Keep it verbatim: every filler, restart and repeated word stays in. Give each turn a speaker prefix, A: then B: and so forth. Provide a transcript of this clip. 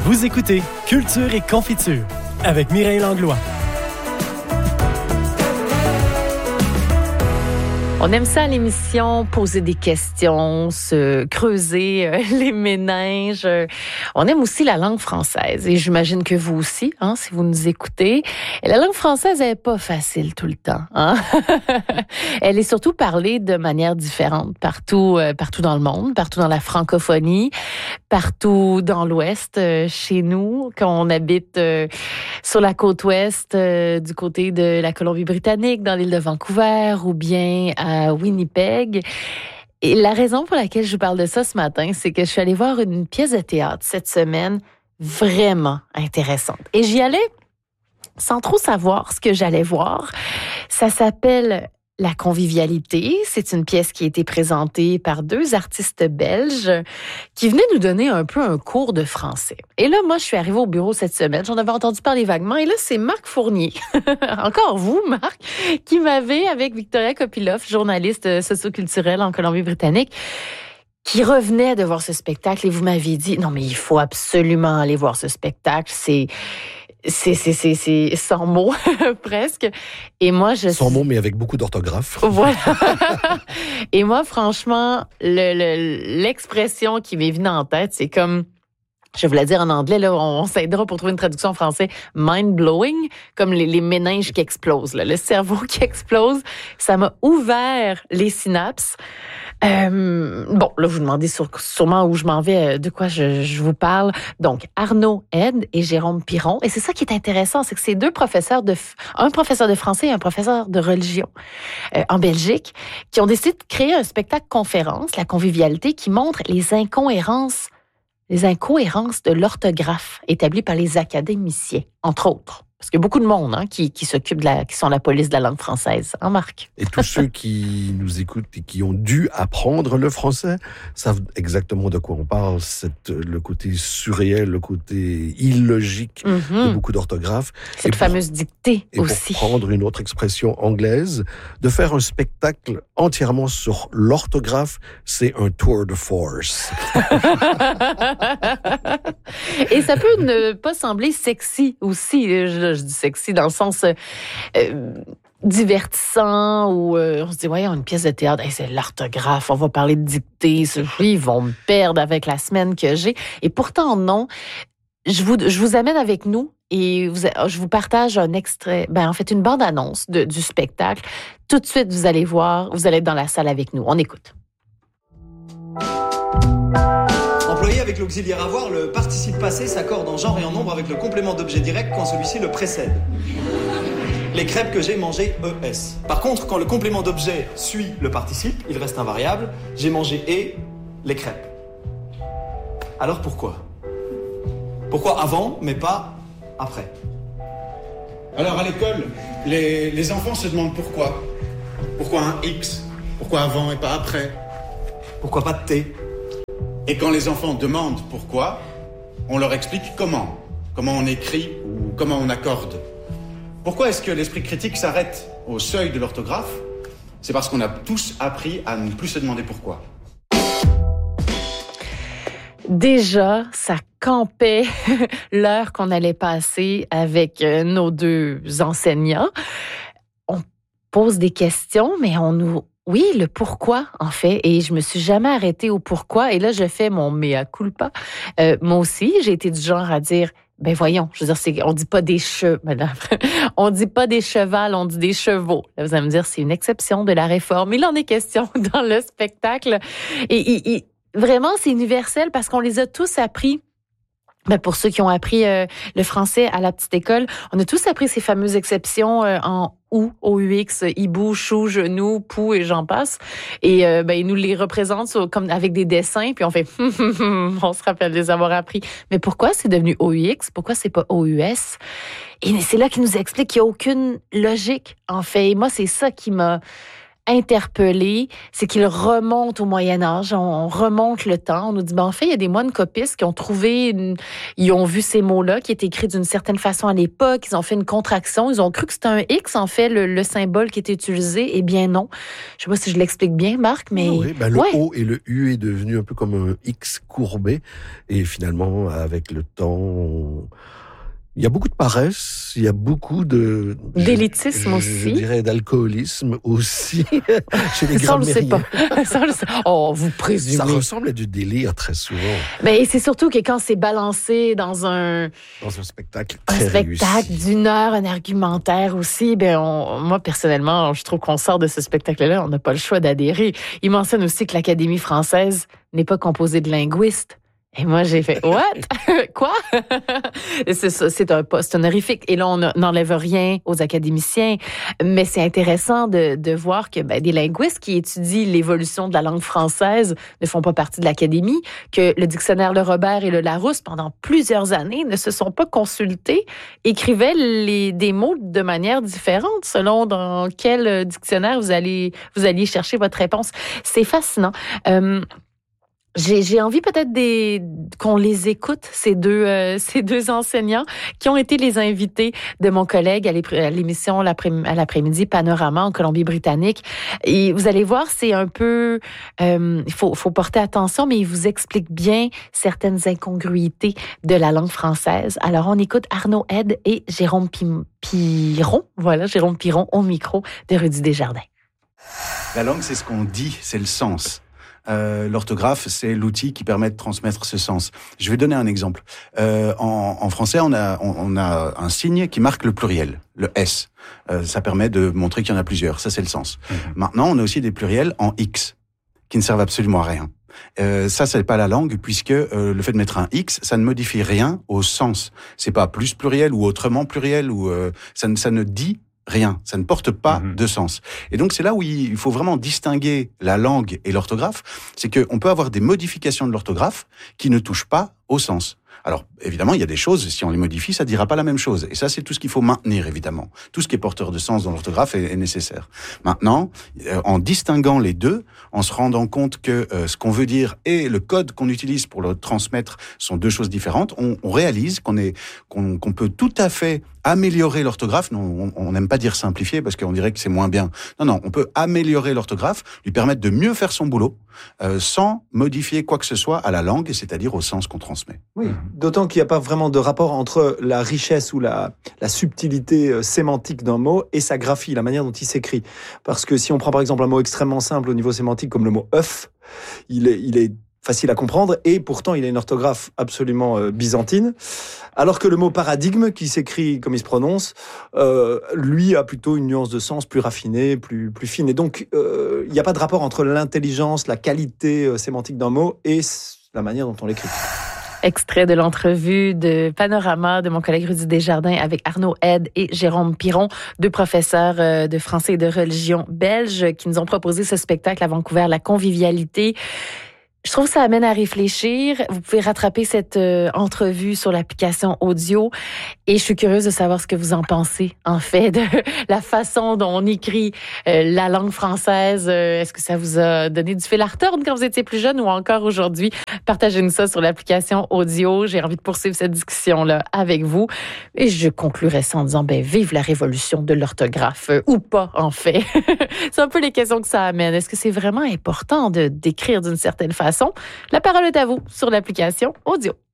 A: Vous écoutez Culture et Confiture avec Mireille Langlois.
B: On aime ça à l'émission, poser des questions, se creuser euh, les méninges. On aime aussi la langue française et j'imagine que vous aussi, hein, si vous nous écoutez. Et la langue française, elle n'est pas facile tout le temps. Hein? Elle est surtout parlée de manière différente partout, euh, partout dans le monde, partout dans la francophonie, partout dans l'Ouest, euh, chez nous, quand on habite euh, sur la côte ouest, euh, du côté de la Colombie-Britannique, dans l'île de Vancouver ou bien à à Winnipeg. Et la raison pour laquelle je vous parle de ça ce matin, c'est que je suis allée voir une pièce de théâtre cette semaine vraiment intéressante. Et j'y allais sans trop savoir ce que j'allais voir. Ça s'appelle La convivialité. C'est une pièce qui a été présentée par deux artistes belges qui venaient nous donner un peu un cours de français. Et là, moi, je suis arrivée au bureau cette semaine. J'en avais entendu parler vaguement. Et là, c'est Marc Fournier, encore vous, Marc, qui m'avait, avec Victoria Kopiloff, journaliste socioculturelle en Colombie-Britannique, qui revenait de voir ce spectacle. Et vous m'aviez dit, non, mais il faut absolument aller voir ce spectacle. C'est... C'est, c'est, c'est, c'est sans mots, presque. Et moi, je...
C: Sans mots, mais avec beaucoup d'orthographe.
B: Voilà. Et moi, franchement, le, le, l'expression qui m'est venue en tête, c'est comme... Je vais vous la dire en anglais, là, on, on s'aidera pour trouver une traduction en français. Mind-blowing, comme les, les méninges qui explosent, là, le cerveau qui explose. Ça m'a ouvert les synapses. Euh, bon, là, vous vous demandez sur, sûrement où je m'en vais, de quoi je, je vous parle. Donc, Arnaud Ed et Jérôme Piron. Et c'est ça qui est intéressant, c'est que c'est deux professeurs de, un professeur de français et un professeur de religion euh, en Belgique, qui ont décidé de créer un spectacle-conférence, La convivialité, qui montre les incohérences, les incohérences de l'orthographe établies par les académiciens, entre autres. Parce qu'il y a beaucoup de monde hein, qui, qui s'occupe de la, qui sont la police de la langue française. Hein, Marc?
C: Et tous ceux qui nous écoutent et qui ont dû apprendre le français savent exactement de quoi on parle. C'est le côté surréel, le côté illogique mm-hmm. de beaucoup d'orthographe.
B: Cette et fameuse pour, dictée
C: et
B: aussi.
C: Pour prendre une autre expression anglaise, de faire un spectacle entièrement sur l'orthographe, c'est un tour de force.
B: Et ça peut ne pas sembler sexy aussi. Je, je dis sexy dans le sens euh, divertissant où euh, on se dit, ouais, on a une pièce de théâtre, hey, c'est l'orthographe, on va parler de dictée, ils vont me perdre avec la semaine que j'ai. Et pourtant, non. Je vous, je vous amène avec nous et vous, je vous partage un extrait, ben en fait, une bande-annonce de, du spectacle. Tout de suite, vous allez voir, vous allez être dans la salle avec nous. On écoute.
D: Employé avec l'auxiliaire avoir, le participe passé s'accorde en genre et en nombre avec le complément d'objet direct quand celui-ci le précède. Les crêpes que j'ai mangées, E S. Par contre, quand le complément d'objet suit le participe, il reste invariable. J'ai mangé et les crêpes. Alors pourquoi ? Pourquoi avant, mais pas après ?
E: Alors à l'école, les, les enfants se demandent pourquoi. Pourquoi un X ? Pourquoi avant et pas après ?
D: Pourquoi pas de T ?
E: Et quand les enfants demandent pourquoi, on leur explique comment. Comment on écrit ou comment on accorde. Pourquoi est-ce que l'esprit critique s'arrête au seuil de l'orthographe ? C'est parce qu'on a tous appris à ne plus se demander pourquoi.
B: Déjà, ça campait l'heure qu'on allait passer avec nos deux enseignants. On pose des questions, mais on nous... Oui, le pourquoi, en fait. Et je me suis jamais arrêtée au pourquoi. Et là, je fais mon mea culpa. Euh, moi aussi, j'ai été du genre à dire, ben voyons, je veux dire, c'est, on dit pas des chevaux, on dit pas des chevals, on dit des chevaux. Là, vous allez me dire, c'est une exception de la réforme. Il en est question dans le spectacle. Et, et, et vraiment, c'est universel parce qu'on les a tous appris. Ben pour ceux qui ont appris euh, le français à la petite école, on a tous appris ces fameuses exceptions euh, en ou, O U X, hibou, chou, genou, pou et j'en passe. Et euh, ben ils nous les représentent sur, comme avec des dessins, puis on fait on se rappelle de les avoir appris. Mais pourquoi c'est devenu O U X? Pourquoi c'est pas O U S? Et c'est là qu'ils nous expliquent qu'il n'y a aucune logique, en fait. Et moi, c'est ça qui m'a interpellé, c'est qu'il remonte au Moyen Âge, on, on remonte le temps, on nous dit, ben, en fait, il y a des moines copistes qui ont trouvé, une, ils ont vu ces mots-là qui étaient écrits d'une certaine façon à l'époque, ils ont fait une contraction, ils ont cru que c'était un X, en fait, le, le symbole qui était utilisé, eh bien non. Je sais pas si je l'explique bien, Marc, mais...
C: Oui, ben, le
B: ouais.
C: O et le U est devenu un peu comme un X courbé, et finalement, avec le temps... On... Il y a beaucoup de paresse, il y a beaucoup de...
B: d'élitisme
C: je,
B: aussi.
C: Je dirais d'alcoolisme aussi, chez les
B: Ça, on le sait
C: grammairiens.
B: pas. Ça, on le sait. Oh, vous présumez.
C: Ça ressemble à du délire très souvent.
B: Mais c'est surtout que quand c'est balancé dans un...
C: Dans un spectacle
B: un
C: très
B: spectacle
C: réussi.
B: d'une heure, un argumentaire aussi, ben on, moi, personnellement, je trouve qu'on sort de ce spectacle-là, on n'a pas le choix d'adhérer. Il mentionne aussi que l'Académie française n'est pas composée de linguistes. Et moi, j'ai fait « What? Quoi? » C'est ça, c'est un poste honorifique. Et là, on n'enlève rien aux académiciens. Mais c'est intéressant de, de voir que ben, des linguistes qui étudient l'évolution de la langue française ne font pas partie de l'Académie, que le dictionnaire Le Robert et le Larousse, pendant plusieurs années, ne se sont pas consultés, écrivaient les, des mots de manière différente selon dans quel dictionnaire vous allez, vous alliez chercher votre réponse. C'est fascinant. Euh, J'ai, j'ai envie peut-être des, qu'on les écoute, ces deux, euh, ces deux enseignants qui ont été les invités de mon collègue à, à l'émission l'après, à l'après-midi Panorama en Colombie-Britannique. Et vous allez voir, c'est un peu... Euh, il faut, faut porter attention, mais ils vous expliquent bien certaines incongruités de la langue française. Alors, on écoute Arnaud Ed et Jérôme Piron. Voilà, Jérôme Piron au micro de Rudy Desjardins.
E: La langue, c'est ce qu'on dit, c'est le sens. Euh, l'orthographe, c'est l'outil qui permet de transmettre ce sens. Je vais donner un exemple. Euh, en, en français, on a, on, on a un signe qui marque le pluriel, le S. Euh, ça permet de montrer qu'il y en a plusieurs. Ça, c'est le sens. Mmh. Maintenant, on a aussi des pluriels en X, qui ne servent absolument à rien. Euh, ça, c'est pas la langue, puisque euh, le fait de mettre un X, ça ne modifie rien au sens. C'est pas plus pluriel ou autrement pluriel, ou euh, ça, ne, ça ne dit rien, ça ne porte pas mmh. de sens. Et donc, c'est là où il faut vraiment distinguer la langue et l'orthographe. C'est qu'on peut avoir des modifications de l'orthographe qui ne touchent pas au sens. Alors, évidemment, il y a des choses, si on les modifie, ça ne dira pas la même chose. Et ça, c'est tout ce qu'il faut maintenir, évidemment. Tout ce qui est porteur de sens dans l'orthographe est, est nécessaire. Maintenant, euh, en distinguant les deux, en se rendant compte que euh, ce qu'on veut dire et le code qu'on utilise pour le transmettre sont deux choses différentes, on, on réalise qu'on est, qu'on, qu'on peut tout à fait améliorer l'orthographe. Non, on n'aime pas dire simplifier parce qu'on dirait que c'est moins bien. Non, non, on peut améliorer l'orthographe, lui permettre de mieux faire son boulot, euh, sans modifier quoi que ce soit à la langue, c'est-à-dire au sens qu'on transmet.
F: Oui, d'autant qu'il n'y a pas vraiment de rapport entre la richesse ou la, la subtilité euh, sémantique d'un mot et sa graphie, la manière dont il s'écrit. Parce que si on prend par exemple un mot extrêmement simple au niveau sémantique comme le mot « œuf », il est, il est facile à comprendre et pourtant il a une orthographe absolument euh, byzantine. Alors que le mot paradigme, qui s'écrit comme il se prononce, euh, lui a plutôt une nuance de sens plus raffinée, plus, plus fine. Et donc, euh, il n'y a pas de rapport entre l'intelligence, la qualité euh, sémantique d'un mot et la manière dont on l'écrit.
B: Extrait de l'entrevue de Panorama de mon collègue Rudy Desjardins avec Arnaud Ed et Jérôme Piron, deux professeurs de français et de religion belges qui nous ont proposé ce spectacle à Vancouver, La Convivialité. Je trouve que ça amène à réfléchir. Vous pouvez rattraper cette euh, entrevue sur l'application audio et je suis curieuse de savoir ce que vous en pensez, en fait, de la façon dont on écrit euh, la langue française. Euh, est-ce que ça vous a donné du fil à retordre quand vous étiez plus jeune ou encore aujourd'hui? Partagez-nous ça sur l'application audio. J'ai envie de poursuivre cette discussion-là avec vous. Et je conclurai ça en disant, ben, vive la révolution de l'orthographe, euh, ou pas, en fait. C'est un peu les questions que ça amène. Est-ce que c'est vraiment important de d'écrire d'une certaine façon? La parole est à vous sur l'application audio.